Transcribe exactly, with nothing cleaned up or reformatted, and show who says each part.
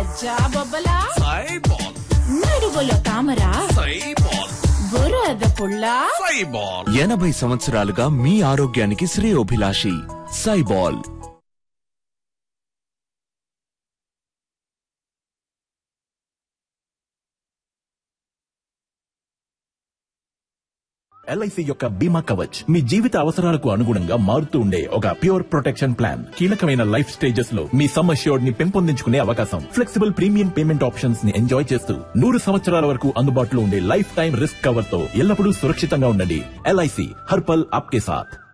Speaker 1: జాబొబ్బలా
Speaker 2: సైబాల్,
Speaker 1: నడువులో తామర
Speaker 2: సైబాల్,
Speaker 1: బురద పుల్ల
Speaker 2: సైబాల్.
Speaker 3: ఎనభై సంవత్సరాలుగా మీ ఆరోగ్యానికి శ్రేయోభిలాషి సైబాల్.
Speaker 4: ఎల్ఐసి యొక్క బీమా కవచ్ మీ జీవిత అవసరాలకు అనుగుణంగా మారుతూ ఉండే ఒక ప్యూర్ ప్రొటెక్షన్ ప్లాన్. కీలకమైన లైఫ్ స్టేజెస్ లో మీ సమ్ అష్యూర్డ్ ని పెంపొందించుకునే అవకాశం, ఫ్లెక్సిబుల్ ప్రీమియం పేమెంట్ ఆప్షన్స్ ని ఎంజాయ్ చేస్తూ నూరు సంవత్సరాల వరకు అందుబాటులో ఉండే లైఫ్ టైం రిస్క్ కవర్ తో ఎల్లప్పుడూ సురక్షితంగా ఉండండి. ఎల్ఐసి హర్పల్ ఆప్కే సాథ్.